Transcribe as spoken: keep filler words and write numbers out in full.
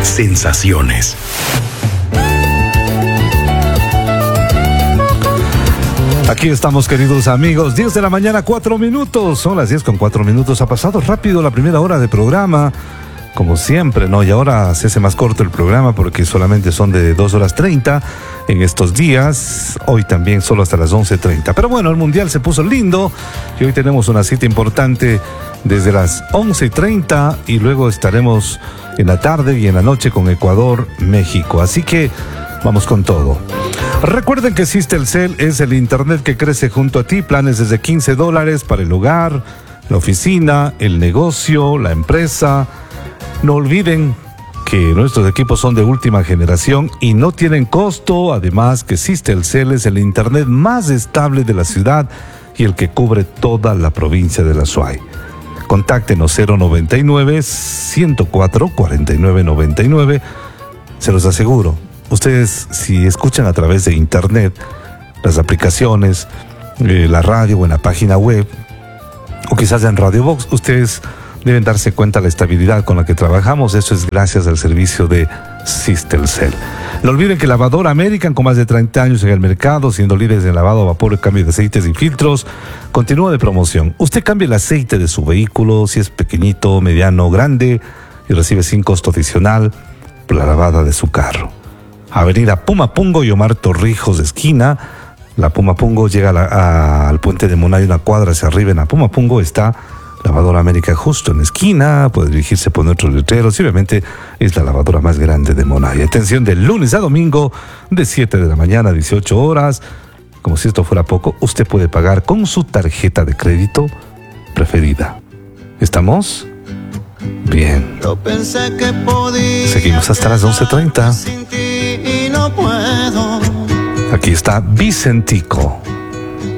sensaciones. Aquí estamos, queridos amigos, diez de la mañana, cuatro minutos. Son las diez con cuatro minutos. Ha pasado rápido la primera hora de programa, como siempre, ¿no? Y ahora se hace más corto el programa porque solamente son de dos horas treinta en estos días. Hoy también solo hasta las once treinta. Pero bueno, el Mundial se puso lindo y hoy tenemos una cita importante desde las once treinta y luego estaremos en la tarde y en la noche con Ecuador, México. Así que vamos con todo. Recuerden que Sistelcel es el internet que crece junto a ti. Planes desde quince dólares para el hogar, la oficina, el negocio, la empresa. No olviden que nuestros equipos son de última generación y no tienen costo. Además que Sistelcel es el internet más estable de la ciudad y el que cubre toda la provincia de la Suay. Contáctenos cero noventa y nueve, ciento cuatro, cuarenta y nueve noventa y nueve. Se los aseguro. Ustedes, si escuchan a través de internet, las aplicaciones, eh, la radio o en la página web, o quizás en Radio Box, ustedes deben darse cuenta de la estabilidad con la que trabajamos. Eso es gracias al servicio de Sistelcel. No olviden que Lavadora American, con más de treinta años en el mercado, siendo líderes en lavado a vapor, cambio de aceites y filtros, continúa de promoción. Usted cambia el aceite de su vehículo, si es pequeñito, mediano, grande, y recibe sin costo adicional por la lavada de su carro. Avenida Pumapungo y Omar Torrijos de esquina. La Pumapungo llega a la, a, al puente de Monay, una cuadra hacia arriba. En la Pumapungo está Lavadora América justo en la esquina. Puede dirigirse por nuestros letreros y obviamente es la lavadora más grande de Monay. Atención, de lunes a domingo de siete de la mañana a dieciocho horas. Como si esto fuera poco, usted puede pagar con su tarjeta de crédito preferida. ¿Estamos? Bien. Yo pensé que podía. Seguimos hasta las once treinta. Sin ti y no puedo. Aquí está Vicentico.